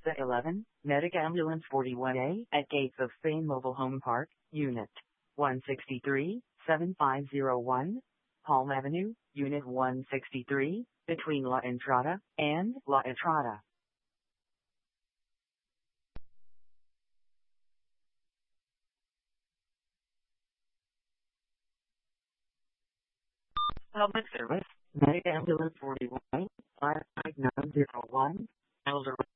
Plaza 11, Medic Ambulance 41A at Gates of Spain Mobile Home Park, Unit 163, 7501, Palm Avenue, Unit 163, between La Entrada and La Entrada. Public service, Medic Ambulance 41, 5901, Elder